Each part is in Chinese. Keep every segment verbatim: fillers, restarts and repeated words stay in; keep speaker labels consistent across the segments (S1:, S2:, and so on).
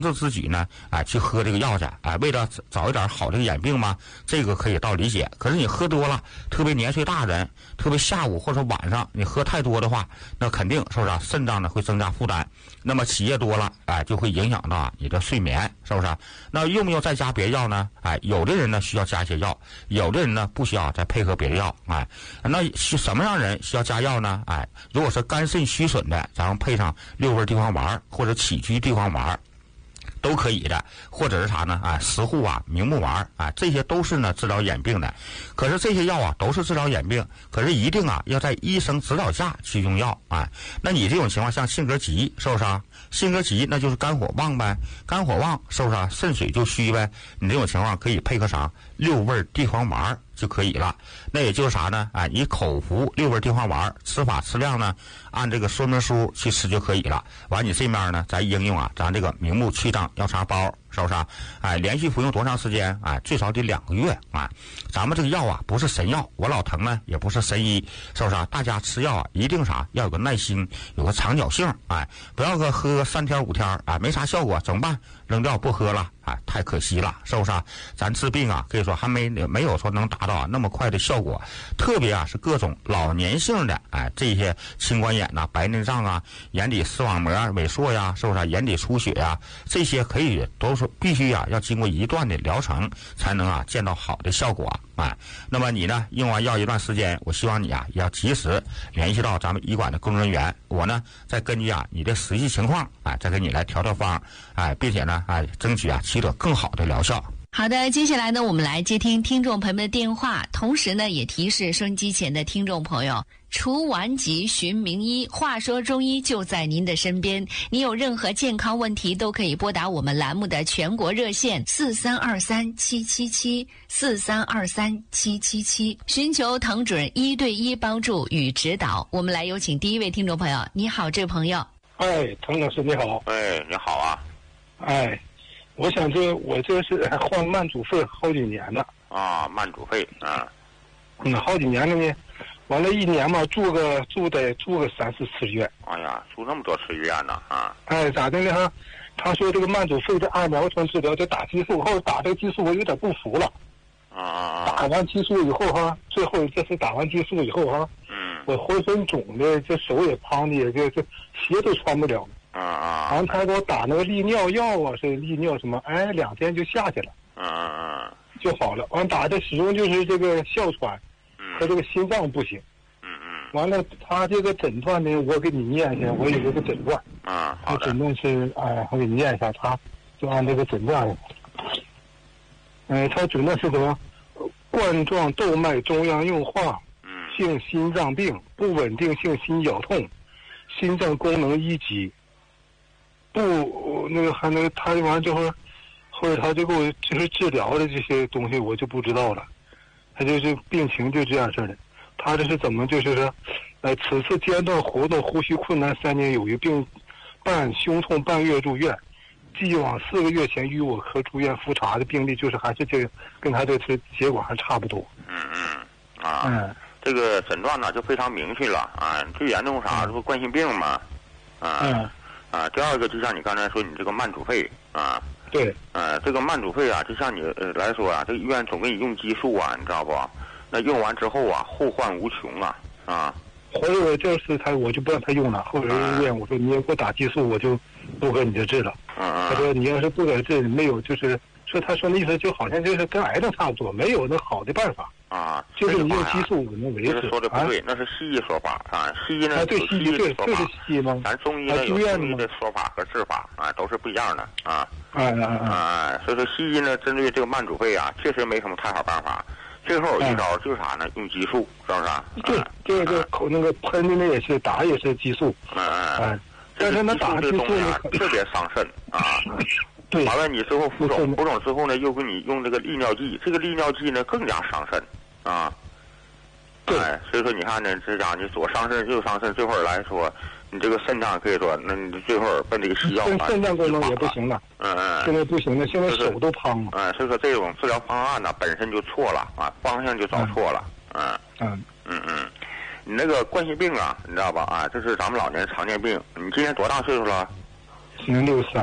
S1: 制自己呢，哎，去喝这个药去，哎，为了早一点好这个眼病嘛，这个可以到理解。可是你喝多了，特别年岁大人，特别下午或者晚上你喝太多的话，那肯定是不是啊？肾脏呢会增加负担，那么起夜多了，哎，就会影响到啊你的睡眠，是不是？那用不用再加别的药呢？哎，有的人呢需要加一些药，有的人呢不需要再配合别的药，哎，那什么样人需要加药呢？哎，如果是肝肾虚损的，咱们配上六味地黄丸或者杞菊地黄丸。都可以的，或者是啥呢？啊，石斛啊、明目丸啊，这些都是呢治疗眼病的。可是这些药啊都是治疗眼病，可是一定啊要在医生指导下去用药啊。那你这种情况像性格急，是不是啊？性格急那就是肝火旺呗，肝火旺是不是啊？肾水就虚呗。你这种情况可以配合啥？六味地黄丸就可以了。那也就是啥呢？啊，你口服六味地黄丸，吃法吃量呢，按这个说明书去吃就可以了。完，你这面呢，咱应用啊，咱这个明目祛胀药茶包，是不是啊？哎，连续服用多长时间？哎，最少得两个月啊。咱们这个药啊，不是神药，我老疼呢也不是神医，是不是啊？大家吃药啊，一定啥？要有个耐心，有个长脚性，哎，不要个喝三天五天啊，没啥效果怎么办？扔掉不喝了，哎，太可惜了，是不是啊？咱治病啊，可以说还没没有说能达到啊那么快的效果，特别啊是各种老年性的哎这些青光眼呐、白内障啊、眼底视网膜萎缩呀，是不是啊？眼底出血呀，这些可以都是必须啊要经过一段的疗程才能啊见到好的效果啊。那么你呢用完药一段时间，我希望你啊要及时联系到咱们医馆的工作人员，我呢再根据啊你的实际情况哎再给你来调调方，哎，并且呢哎争取啊取得更好的疗效。
S2: 好的，接下来呢，我们来接听听众朋友们的电话，同时呢，也提示收音机前的听众朋友，除顽疾寻名医，话说中医就在您的身边。你有任何健康问题，都可以拨打我们栏目的全国热线四三二三七七七四三二三七七七，寻求唐主任一对一帮助与指导。我们来有请第一位听众朋友，你好，这位朋友。
S3: 哎，唐老师你好。
S4: 哎，你好啊。
S3: 哎。我想这我这是患慢阻肺好几年了
S4: 啊，慢阻肺啊，
S3: 嗯，好几年了呢，完了，一年嘛住个住得住个三四次院。
S4: 哎呀，住那么多次院呢啊！
S3: 哎，咋的呢？哈，他说这个慢阻肺的按疗程治疗得打激素，后打这个激素我有点不服了。
S4: 啊啊！
S3: 打完激素以后哈，最后这次打完激素以后哈，
S4: 嗯，
S3: 我浑身肿的，这手也胖的，也这这鞋都穿不了。
S4: 啊啊！
S3: 完，他给我打那个利尿药啊，是利尿什么？哎，两天就下去了，
S4: 嗯嗯嗯，
S3: 就好了。完，打的始终就是这个哮喘，和这个心脏不行。
S4: 嗯嗯。
S3: 完了，他这个诊断呢，我给你念一下，我有一个诊断。
S4: 啊，好的。
S3: 诊断是，哎，我给你念一下，他就按这个诊断。哎、呃，他诊断是什么？冠状动脉粥样硬化性心脏病，不稳定性心绞痛，心脏功能一级。不，那个还能他完之后，后来他就给我就是治疗的这些东西，我就不知道了。他就是病情就这样式的。他这是怎么就是说，呃，此次间断活动，呼吸困难三年有余，并伴胸痛半月住院。既往四个月前与我科住院复查的病例，就是还是这个跟他这次结果还差不多。
S4: 嗯嗯啊，
S3: 嗯，
S4: 这个诊断呢就非常明确了啊。最严重啥？这不冠心病嘛？啊。
S3: 嗯。
S4: 啊，第二个就像你刚才说，你这个慢阻肺啊，
S3: 对，
S4: 呃，这个慢阻肺啊，就像你呃来说啊，这个医院总给你用激素啊，你知道不？那用完之后啊，后患无穷啊啊！
S3: 后来我这次他我就不让他用了，后来医院我说你要给我打激素，我就不给你这治了。
S4: 嗯嗯。
S3: 他说你要是不给治，没有就是说他说那意思就好像就是跟癌症差不多，没有那好的办法。
S4: 啊，
S3: 就是你用激素能维持。
S4: 说的不对，啊、那是西医说法啊。西医呢
S3: 啊，对
S4: 有西医的说法，
S3: 这是西医吗？
S4: 咱中医呢、啊、有中医的说法和治法啊，都是不一样的啊。
S3: 啊啊啊！
S4: 啊，所以说西医呢，针对这个慢阻肺啊，确实没什么太好办法。最后有一招就是啥呢？用激素，是不是、啊？
S3: 对，这个口那个喷的那也是打也是激素。
S4: 嗯嗯。
S3: 哎，但是那打激素
S4: 呢特别伤肾啊。
S3: 对。
S4: 完了你之后浮肿，浮肿之后呢，又给你用这个利尿剂，这个利尿剂呢更加伤肾啊。
S3: 对，
S4: 哎，所以说你看呢，这家你左伤肾右伤肾，最后来说，你这个肾脏可以说，那你最后奔这个西药
S3: 肾肾脏功能也不行了。
S4: 嗯嗯。
S3: 现在不行了，现在手都胖了。
S4: 嗯，所以说这种治疗方案呢，本身就错了啊，方向就找错了。嗯
S3: 嗯
S4: 嗯嗯，你那个冠心病啊，你知道吧？啊，这是咱们老年常见病。你今年多大岁数了？
S3: 今年六十三。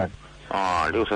S4: 啊，六十